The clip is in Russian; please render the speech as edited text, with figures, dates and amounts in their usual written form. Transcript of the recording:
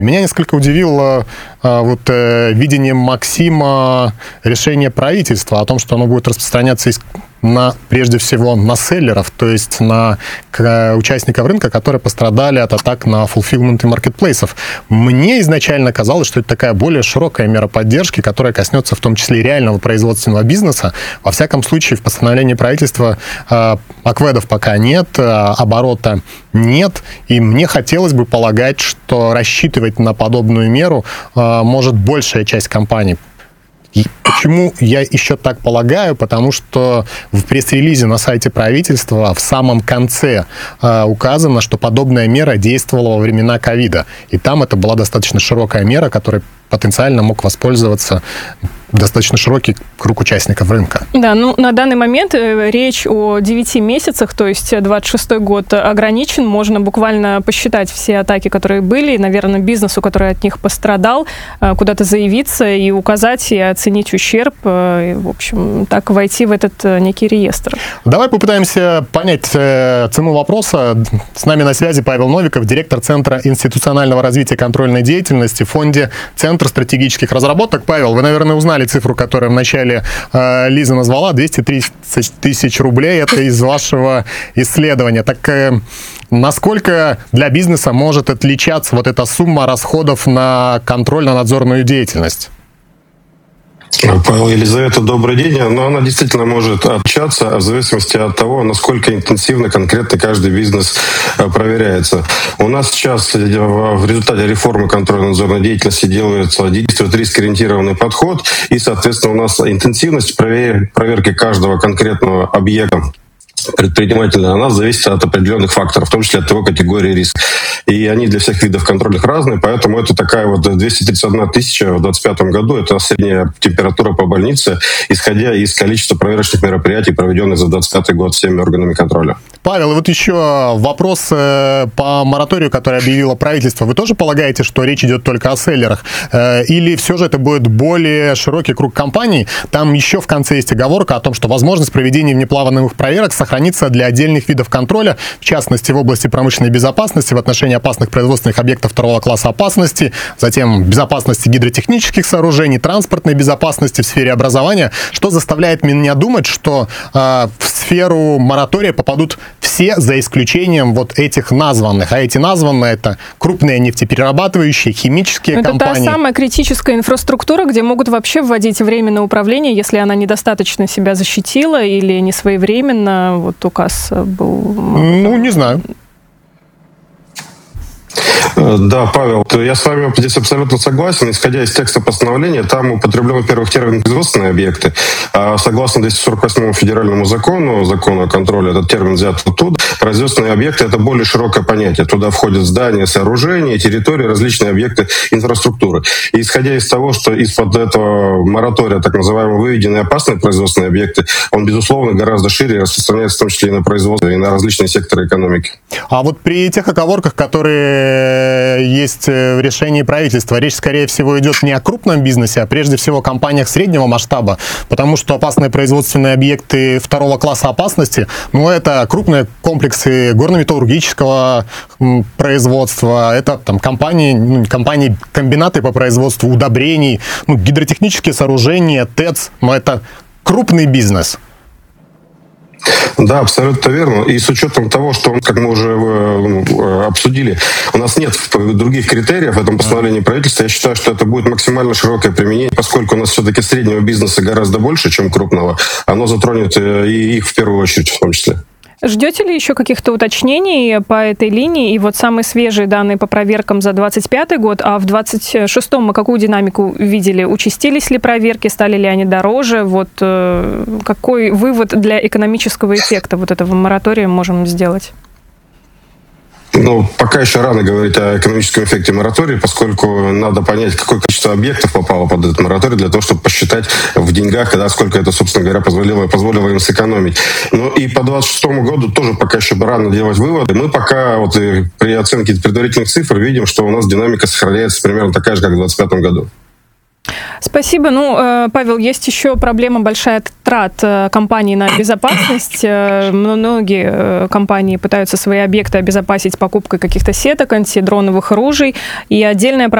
Меня несколько удивило видение Максима решения правительства о том, что оно будет распространяться прежде всего на селлеров, то есть на участников рынка, которые пострадали от атак на фулфилмент и маркетплейсов. Мне изначально казалось, что это такая более широкая мера поддержки, которая коснется в том числе и реального производственного бизнеса. Во всяком случае, в постановлении правительства акведов пока нет, оборота нет, и мне хотелось бы полагать, что рассчитывать на подобную меру может большая часть компаний. И почему я еще так полагаю? Потому что в пресс-релизе на сайте правительства в самом конце указано, что подобная мера действовала во времена ковида. И там это была достаточно широкая мера, которой потенциально мог воспользоваться достаточно широкий круг участников рынка. Да, на данный момент речь о 9 месяцах, то есть 26-й год ограничен. Можно буквально посчитать все атаки, которые были, и, наверное, бизнесу, который от них пострадал, куда-то заявиться и указать, и оценить ущерб, и, в общем, так войти в этот некий реестр. Давай попытаемся понять цену вопроса. С нами на связи Павел Новиков, директор Центра институционального развития контрольной деятельности в фонде Центр стратегических разработок. Павел, вы, наверное, узнали цифру, которую вначале Лиза назвала, 230 тысяч рублей. Это из вашего исследования. Так насколько для бизнеса может отличаться вот эта сумма расходов на контрольно-надзорную деятельность? Павел, Елизавета, добрый день. Но она действительно может отличаться в зависимости от того, насколько интенсивно конкретно каждый бизнес проверяется. У нас сейчас в результате реформы контрольно-надзорной деятельности действует рискоориентированный подход, и, соответственно, у нас интенсивность проверки каждого конкретного объекта предпринимателя, она зависит от определенных факторов, в том числе от его категории риска. И они для всех видов контрольных разные, поэтому это такая вот 231 тысяча в 2025 году, это средняя температура по больнице, исходя из количества проверочных мероприятий, проведенных за 2025 год всеми органами контроля. Павел, и вот еще вопрос по мораторию, который объявило правительство. Вы тоже полагаете, что речь идет только о селлерах? Или все же это будет более широкий круг компаний? Там еще в конце есть оговорка о том, что возможность проведения внеплановых проверок сохранится для отдельных видов контроля, в частности, в области промышленной безопасности, в отношении опасных производственных объектов второго класса опасности, затем безопасности гидротехнических сооружений, транспортной безопасности в сфере образования, что заставляет меня думать, что в сферу моратория попадут все, за исключением вот этих названных. А эти названные — это крупные нефтеперерабатывающие, химические компании. Это та самая критическая инфраструктура, где могут вообще вводить временное управление, если она недостаточно себя защитила или не своевременно. Вот указ был... Не знаю. Да, Павел, я с вами здесь абсолютно согласен. Исходя из текста постановления, там употреблен, во-первых, термин «производственные объекты». А согласно 248 федеральному закону о контроле, этот термин взят оттуда. Производственные объекты — это более широкое понятие. Туда входят здания, сооружения, территории, различные объекты инфраструктуры. И исходя из того, что из-под этого моратория, так называемые выведенные опасные производственные объекты, он, безусловно, гораздо шире распространяется в том числе и на производство, и на различные секторы экономики. А вот при тех оговорках, которые есть в решении правительства, речь, скорее всего, идет не о крупном бизнесе, а прежде всего о компаниях среднего масштаба, потому что опасные производственные объекты второго класса опасности, это крупные комплексы горно-металлургического производства, это там компании, комбинаты по производству удобрений, гидротехнические сооружения, ТЭЦ, но это крупный бизнес. Да, абсолютно верно. И с учетом того, что, как мы уже обсудили, у нас нет других критериев в этом постановлении правительства, я считаю, что это будет максимально широкое применение, поскольку у нас все-таки среднего бизнеса гораздо больше, чем крупного, оно затронет и их в первую очередь в том числе. Ждете ли еще каких-то уточнений по этой линии? И вот самые свежие данные по проверкам за 2025 год, а в 2026 мы какую динамику видели? Участились ли проверки, стали ли они дороже? Вот какой вывод для экономического эффекта вот этого моратория можем сделать? Пока еще рано говорить о экономическом эффекте моратория, поскольку надо понять, какое количество объектов попало под этот мораторий, для того, чтобы посчитать в деньгах, сколько это, собственно говоря, позволило им сэкономить. И по 2026 году тоже пока еще рано делать выводы. Мы пока при оценке предварительных цифр видим, что у нас динамика сохраняется примерно такая же, как в 2025 году. Спасибо. Павел, есть еще проблема большая трат компаний на безопасность. Многие компании пытаются свои объекты обезопасить покупкой каких-то сеток, антидроновых ружей. И отдельная